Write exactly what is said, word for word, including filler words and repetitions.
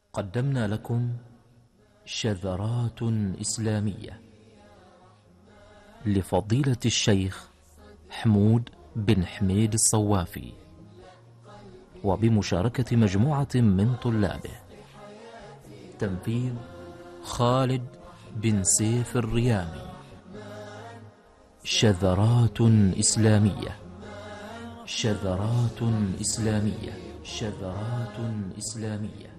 قدمنا لكم شذرات إسلامية لفضيلة الشيخ حمود بن حميد الصوافي، وبمشاركة مجموعة من طلابه. تنفيذ خالد بن سيف الريامي. شذرات إسلامية شذرات إسلامية شذرات إسلامية